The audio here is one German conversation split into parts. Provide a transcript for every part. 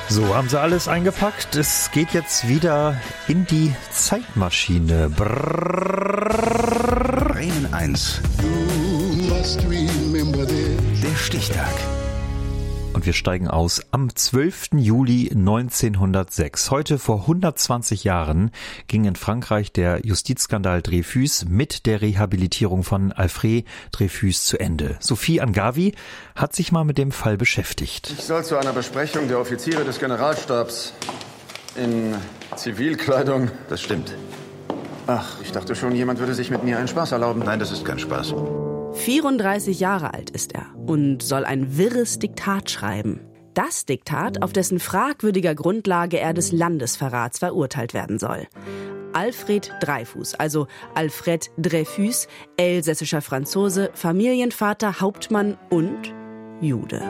So, haben sie alles eingepackt. Es geht jetzt wieder in die Zeitmaschine. Bremen 1. Der Stichtag. Und wir steigen aus am 12. Juli 1906. Heute vor 120 Jahren ging in Frankreich der Justizskandal Dreyfus mit der Rehabilitierung von Alfred Dreyfus zu Ende. Sophie Angavi hat sich mal mit dem Fall beschäftigt. Ich soll zu einer Besprechung der Offiziere des Generalstabs in Zivilkleidung. Das stimmt. Ach, ich dachte schon, jemand würde sich mit mir einen Spaß erlauben. Nein, das ist kein Spaß. 34 Jahre alt ist er und soll ein wirres Diktat schreiben. Das Diktat, auf dessen fragwürdiger Grundlage er des Landesverrats verurteilt werden soll. Alfred Dreyfus, also Alfred Dreyfus, elsässischer Franzose, Familienvater, Hauptmann und Jude.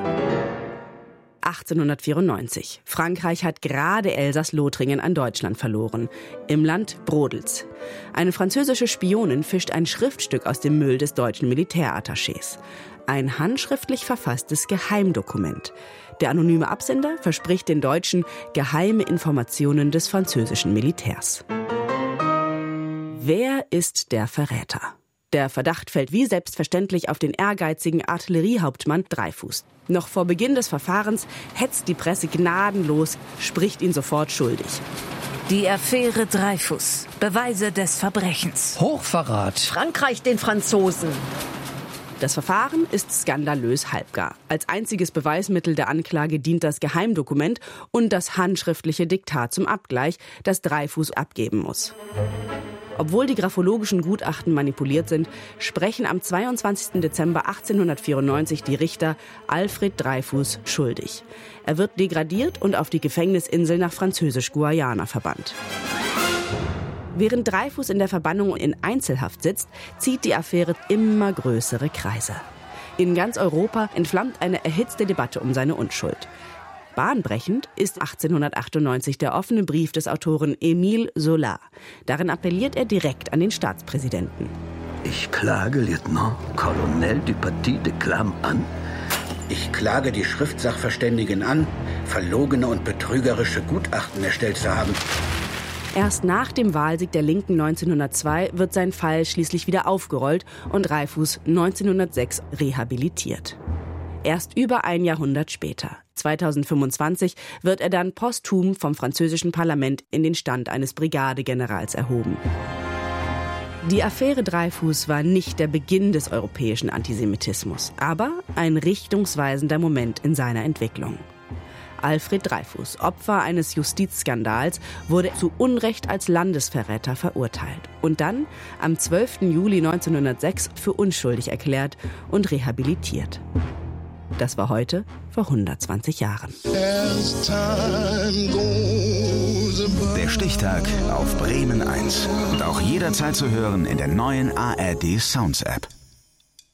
1894. Frankreich hat gerade Elsass-Lothringen an Deutschland verloren. Im Land brodelt's. Eine französische Spionin fischt ein Schriftstück aus dem Müll des deutschen Militärattachés. Ein handschriftlich verfasstes Geheimdokument. Der anonyme Absender verspricht den Deutschen geheime Informationen des französischen Militärs. Wer ist der Verräter? Der Verdacht fällt wie selbstverständlich auf den ehrgeizigen Artilleriehauptmann Dreyfus. Noch vor Beginn des Verfahrens hetzt die Presse gnadenlos, spricht ihn sofort schuldig. Die Affäre Dreyfus. Beweise des Verbrechens. Hochverrat. Frankreich den Franzosen. Das Verfahren ist skandalös halbgar. Als einziges Beweismittel der Anklage dient das Geheimdokument und das handschriftliche Diktat zum Abgleich, das Dreyfus abgeben muss. Obwohl die graphologischen Gutachten manipuliert sind, sprechen am 22. Dezember 1894 die Richter Alfred Dreyfus schuldig. Er wird degradiert und auf die Gefängnisinsel nach Französisch-Guayana verbannt. Während Dreyfus in der Verbannung in Einzelhaft sitzt, zieht die Affäre immer größere Kreise. In ganz Europa entflammt eine erhitzte Debatte um seine Unschuld. Bahnbrechend ist 1898 der offene Brief des Autoren Émile Zola. Darin appelliert er direkt an den Staatspräsidenten. Ich klage Lieutenant Colonel du Paty de Clam an. Ich klage die Schriftsachverständigen an, verlogene und betrügerische Gutachten erstellt zu haben. Erst nach dem Wahlsieg der Linken 1902 wird sein Fall schließlich wieder aufgerollt und Dreyfus 1906 rehabilitiert. Erst über ein Jahrhundert später, 2025, wird er dann posthum vom französischen Parlament in den Stand eines Brigadegenerals erhoben. Die Affäre Dreyfus war nicht der Beginn des europäischen Antisemitismus, aber ein richtungsweisender Moment in seiner Entwicklung. Alfred Dreyfus, Opfer eines Justizskandals, wurde zu Unrecht als Landesverräter verurteilt und dann am 12. Juli 1906 für unschuldig erklärt und rehabilitiert. Das war heute vor 120 Jahren. Der Stichtag auf Bremen 1. Und auch jederzeit zu hören in der neuen ARD Sounds App.